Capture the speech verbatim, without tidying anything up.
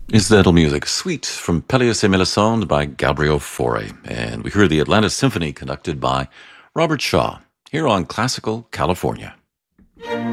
Incidental music, Suite from Pelléas et Mélisande by Gabriel Fauré. And we hear the Atlanta Symphony conducted by Robert Shaw here on Classical California.